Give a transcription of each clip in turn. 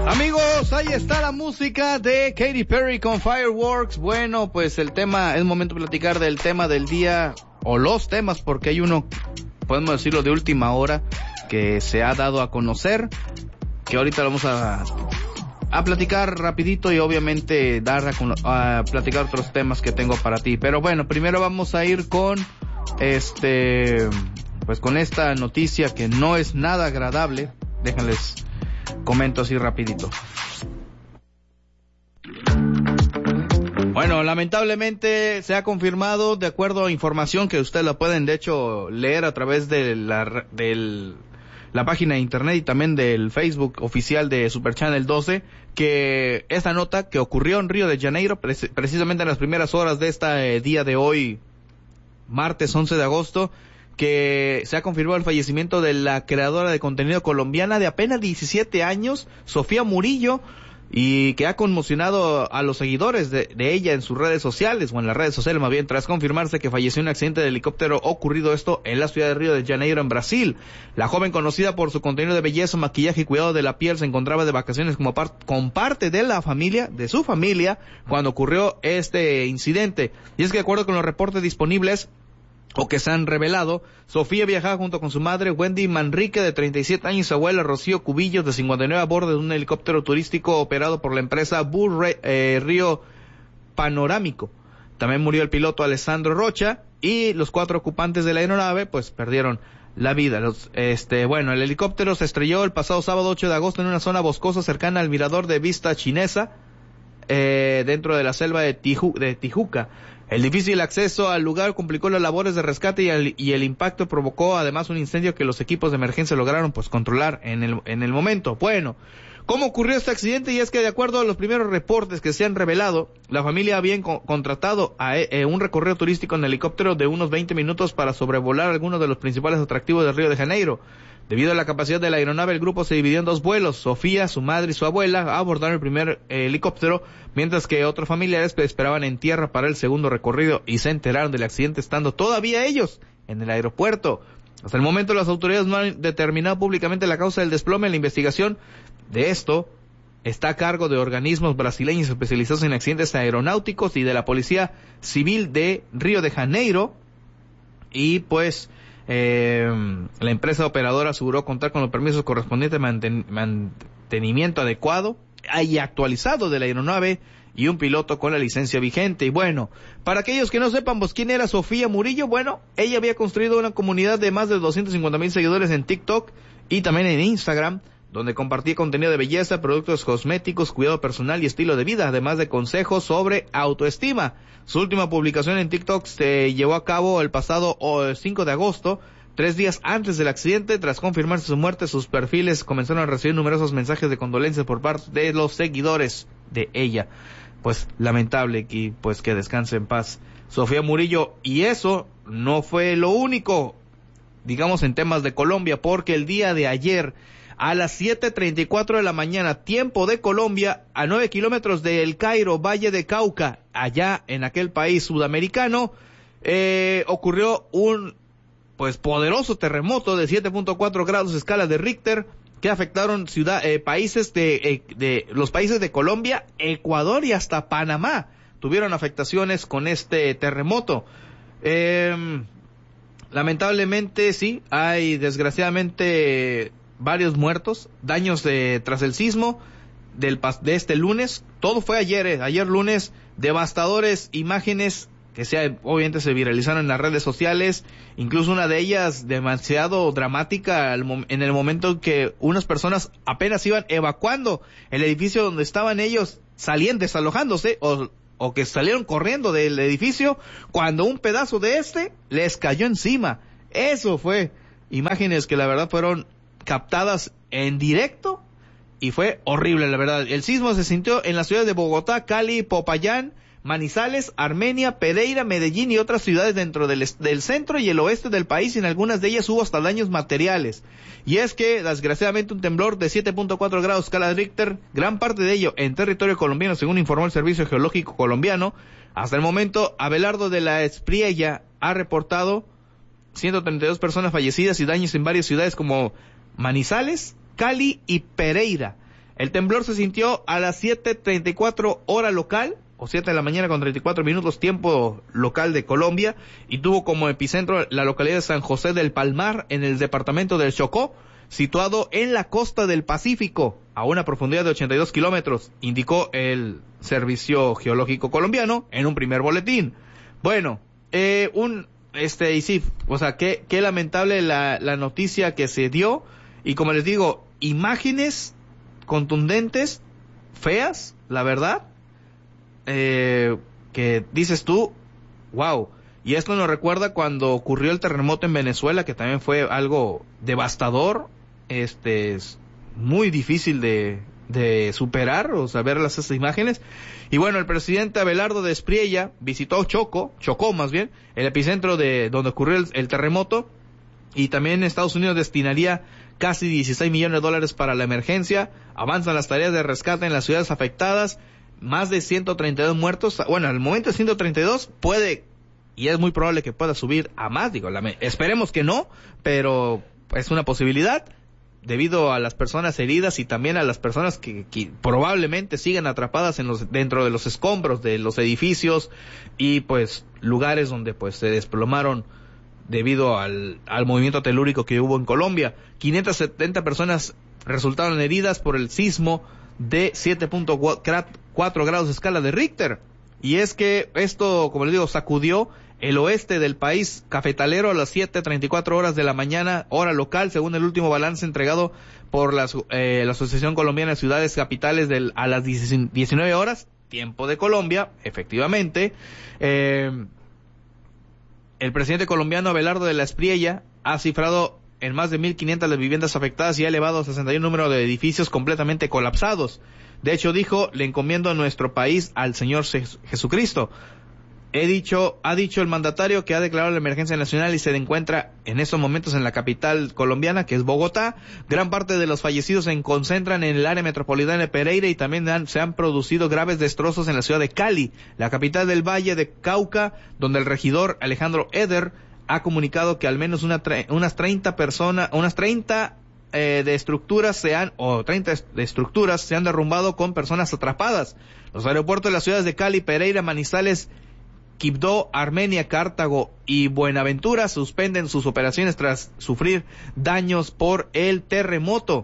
Amigos, ahí está la música de Katy Perry con Fireworks. Bueno, pues el tema, es momento de platicar del tema del día, o los temas, porque hay uno, podemos decirlo, de última hora, que se ha dado a conocer, que ahorita vamos a platicar rapidito y obviamente a platicar otros temas que tengo para ti. Pero bueno, primero vamos a ir con pues con esta noticia que no es nada agradable. Déjenles comento así rapidito. Bueno, lamentablemente se ha confirmado, de acuerdo a información que ustedes la pueden de hecho leer a través de la página de internet y también del Facebook oficial de Super Channel 12, que esta nota que ocurrió en Río de Janeiro, precisamente en las primeras horas de este día de hoy, martes 11 de agosto, que se ha confirmado el fallecimiento de la creadora de contenido colombiana de apenas 17 años, Sofía Murillo, y que ha conmocionado a los seguidores de ella en sus redes sociales, o en las redes sociales más bien, tras confirmarse que falleció en un accidente de helicóptero ocurrido esto en la ciudad de Río de Janeiro, en Brasil. La joven, conocida por su contenido de belleza, maquillaje y cuidado de la piel, se encontraba de vacaciones con parte de la familia, de su familia, cuando ocurrió este incidente. Y es que de acuerdo con los reportes disponibles, o que se han revelado, Sofía viajaba junto con su madre Wendy Manrique, de 37 años, y su abuela Rocío Cubillos, de 59, a bordo de un helicóptero turístico operado por la empresa Río Panorámico. También murió el piloto Alessandro Rocha, y los 4 ocupantes de la aeronave pues perdieron la vida. El helicóptero se estrelló el pasado sábado 8 de agosto en una zona boscosa cercana al mirador de Vista Chinesa, dentro de la selva de Tijuca. El difícil acceso al lugar complicó las labores de rescate y el impacto provocó además un incendio que los equipos de emergencia lograron pues controlar en el momento. Bueno, ¿cómo ocurrió este accidente? Y es que de acuerdo a los primeros reportes que se han revelado, la familia había contratado un recorrido turístico en helicóptero de unos 20 minutos para sobrevolar algunos de los principales atractivos de Río de Janeiro. Debido a la capacidad de la aeronave, el grupo se dividió en 2 vuelos. Sofía, su madre y su abuela abordaron el primer helicóptero, mientras que otros familiares esperaban en tierra para el segundo recorrido y se enteraron del accidente estando todavía ellos en el aeropuerto. Hasta el momento las autoridades no han determinado públicamente la causa del desplome. La investigación de esto está a cargo de organismos brasileños especializados en accidentes aeronáuticos y de la Policía Civil de Río de Janeiro. Y pues la empresa operadora aseguró contar con los permisos correspondientes de mantenimiento adecuado y actualizado de la aeronave y un piloto con la licencia vigente. Y bueno, para aquellos que no sepan pues quién era Sofía Murillo, bueno, ella había construido una comunidad de más de 250,000 seguidores en TikTok y también en Instagram, donde compartía contenido de belleza, productos cosméticos, cuidado personal y estilo de vida, además de consejos sobre autoestima. Su última publicación en TikTok se llevó a cabo el pasado 5 de agosto, 3 días antes del accidente. Tras confirmarse su muerte, sus perfiles comenzaron a recibir numerosos mensajes de condolencias por parte de los seguidores de ella. Pues lamentable, que pues que descanse en paz Sofía Murillo. Y eso no fue lo único, digamos, en temas de Colombia, porque el día de ayer, a las 7:34 de la mañana, tiempo de Colombia, a 9 kilómetros de El Cairo, Valle de Cauca, allá en aquel país sudamericano, ocurrió un pues poderoso terremoto de 7.4 grados escala de Richter, que afectaron países de los países de Colombia, Ecuador y hasta Panamá. Tuvieron afectaciones con este terremoto. Lamentablemente sí, hay desgraciadamente varios muertos, daños tras el sismo de este lunes. Todo fue ayer lunes, devastadores imágenes que obviamente se viralizaron en las redes sociales, incluso una de ellas demasiado dramática en el momento en que unas personas apenas iban evacuando el edificio donde estaban ellos, salían desalojándose o que salieron corriendo del edificio, cuando un pedazo de les cayó encima. Eso fue imágenes que la verdad fueron captadas en directo y fue horrible, la verdad. El sismo se sintió en las ciudades de Bogotá, Cali, Popayán, Manizales, Armenia, Pereira, Medellín y otras ciudades dentro del centro y el oeste del país, y en algunas de ellas hubo hasta daños materiales. Y es que, desgraciadamente, un temblor de 7.4 grados escala de Richter, gran parte de ello en territorio colombiano, según informó el Servicio Geológico Colombiano. Hasta el momento, Abelardo de la Espriella ha reportado 132 personas fallecidas y daños en varias ciudades como Manizales, Cali y Pereira. El temblor se sintió a las 7:34 hora local, o 7 de la mañana con 34 minutos tiempo local de Colombia, y tuvo como epicentro la localidad de San José del Palmar, en el departamento del Chocó, situado en la costa del Pacífico, a una profundidad de 82 kilómetros, indicó el Servicio Geológico Colombiano en un primer boletín. Bueno, y sí, o sea, qué lamentable la noticia que se dio, y como les digo, imágenes contundentes, feas, la verdad, que dices tú, wow. Y esto nos recuerda cuando ocurrió el terremoto en Venezuela, que también fue algo devastador, es muy difícil de superar, o sea, ver esas imágenes. Y bueno, el presidente Abelardo de Espriella visitó Chocó más bien, el epicentro de donde ocurrió el terremoto, y también Estados Unidos destinaría casi $16 millones para la emergencia. Avanzan las tareas de rescate en las ciudades afectadas, más de 132 muertos, bueno, al momento de 132 puede, y es muy probable que pueda subir a más, esperemos que no, pero es una posibilidad, debido a las personas heridas y también a las personas que probablemente sigan atrapadas dentro de los escombros de los edificios y pues lugares donde pues se desplomaron debido al movimiento telúrico que hubo en Colombia. 570 personas resultaron heridas por el sismo de 7.4 grados de escala de Richter. Y es que esto, como les digo, sacudió el oeste del país cafetalero a las 7:34 horas de la mañana, hora local, según el último balance entregado por la Asociación Colombiana de Ciudades Capitales a las 19 horas, tiempo de Colombia, efectivamente. El presidente colombiano Abelardo de la Espriella ha cifrado en más de 1.500 las viviendas afectadas y ha elevado a 61 número de edificios completamente colapsados. De hecho, dijo, le encomiendo a nuestro país al Señor Jesucristo. Ha dicho el mandatario que ha declarado la emergencia nacional y se encuentra en estos momentos en la capital colombiana, que es Bogotá. Gran parte de los fallecidos se concentran en el área metropolitana de Pereira y también se han producido graves destrozos en la ciudad de Cali, la capital del Valle de Cauca, donde el regidor Alejandro Eder ha comunicado que al menos unas 30 de estructuras se han derrumbado con personas atrapadas. Los aeropuertos de las ciudades de Cali, Pereira, Manizales, Quibdó, Armenia, Cartago y Buenaventura suspenden sus operaciones tras sufrir daños por el terremoto.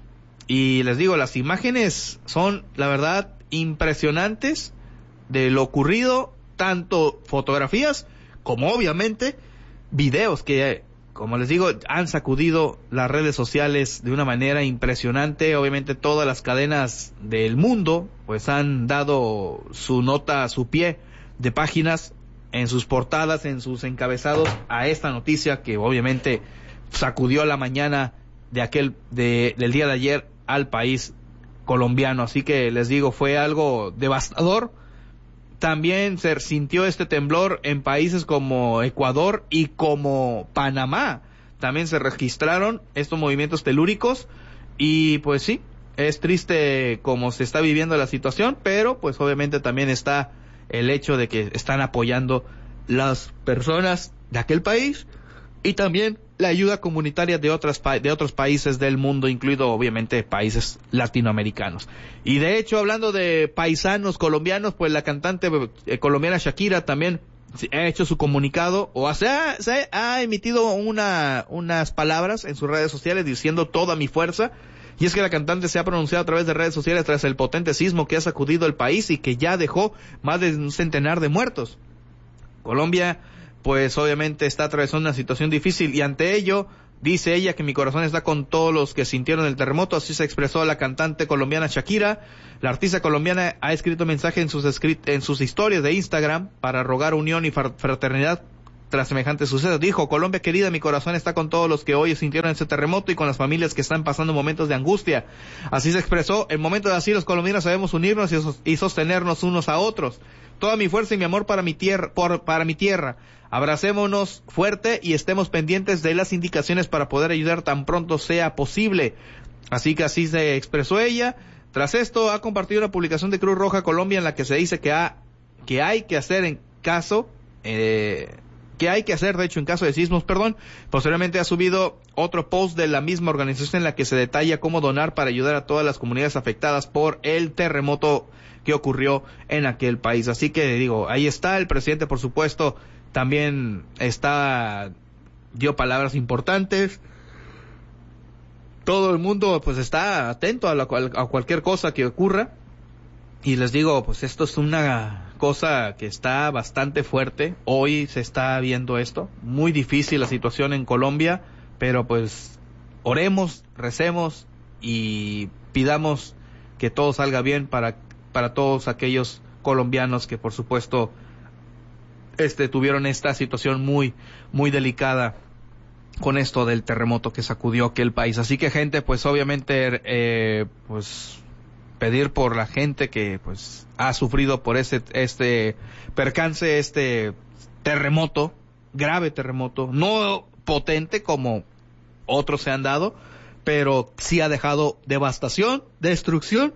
Y les digo, las imágenes son, la verdad, impresionantes de lo ocurrido, tanto fotografías como obviamente videos que, como les digo, han sacudido las redes sociales de una manera impresionante. Obviamente todas las cadenas del mundo pues han dado su nota, su pie de páginas en sus portadas, en sus encabezados a esta noticia que obviamente sacudió la mañana del día de ayer al país colombiano. Así que les digo, fue algo devastador. También se sintió este temblor en países como Ecuador y como Panamá. También se registraron estos movimientos telúricos y pues sí, es triste cómo se está viviendo la situación, pero pues obviamente también está el hecho de que están apoyando las personas de aquel país y también la ayuda comunitaria de otros países del mundo, incluido obviamente países latinoamericanos. Y de hecho, hablando de paisanos colombianos, pues la cantante colombiana Shakira también ha hecho su comunicado, o sea, ha emitido unas palabras en sus redes sociales diciendo toda mi fuerza. Y es que la cantante se ha pronunciado a través de redes sociales tras el potente sismo que ha sacudido el país y que ya dejó más de un centenar de muertos. Colombia, pues obviamente está atravesando una situación difícil y ante ello dice ella que mi corazón está con todos los que sintieron el terremoto. Así se expresó la cantante colombiana Shakira. La artista colombiana ha escrito mensaje en sus historias de Instagram para rogar unión y fraternidad tras semejantes sucesos. Dijo: Colombia querida, mi corazón está con todos los que hoy sintieron ese terremoto y con las familias que están pasando momentos de angustia. Así se expresó: en momentos así los colombianos sabemos unirnos y sostenernos unos a otros. Toda mi fuerza y mi amor para mi tierra. Abracémonos fuerte y estemos pendientes de las indicaciones para poder ayudar tan pronto sea posible. Así que así se expresó ella. Tras esto ha compartido una publicación de Cruz Roja Colombia en la que se dice que hay que hacer en caso ¿Qué hay que hacer, de hecho, en caso de sismos? Posteriormente ha subido otro post de la misma organización en la que se detalla cómo donar para ayudar a todas las comunidades afectadas por el terremoto que ocurrió en aquel país. Así que digo, ahí está el presidente, por supuesto, también dio palabras importantes. Todo el mundo pues está atento a cualquier cosa que ocurra. Y les digo, pues esto es una cosa que está bastante fuerte. Hoy se está viendo esto. Muy difícil la situación en Colombia, pero pues oremos, recemos y pidamos que todo salga bien para todos aquellos colombianos que por supuesto tuvieron esta situación muy, muy delicada con esto del terremoto que sacudió aquel país. Así que gente, pues obviamente pues pedir por la gente que pues ha sufrido por este percance, este terremoto, grave terremoto, no potente como otros se han dado, pero sí ha dejado devastación, destrucción,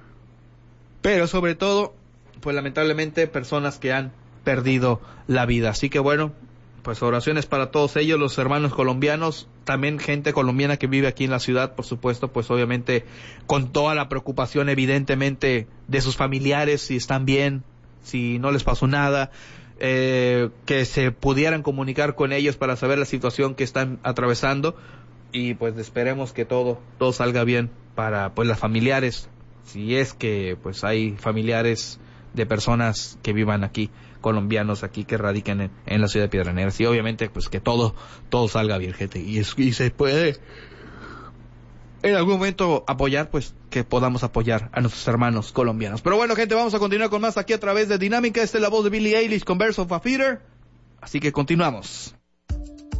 pero sobre todo, pues lamentablemente personas que han perdido la vida. Así que bueno, pues oraciones para todos ellos, los hermanos colombianos, también gente colombiana que vive aquí en la ciudad, por supuesto, pues obviamente con toda la preocupación evidentemente de sus familiares, si están bien, si no les pasó nada, que se pudieran comunicar con ellos para saber la situación que están atravesando y pues esperemos que todo salga bien para pues las familiares, si es que pues hay familiares de personas que vivan aquí, colombianos aquí que radiquen en la ciudad de Piedras Negras, y obviamente pues que todo salga bien, gente, y se puede en algún momento apoyar, pues que podamos apoyar a nuestros hermanos colombianos. Pero bueno, gente, vamos a continuar con más aquí a través de Dinámica. Esta es la voz de Billie Eilish con Birds of a Feather, así que continuamos.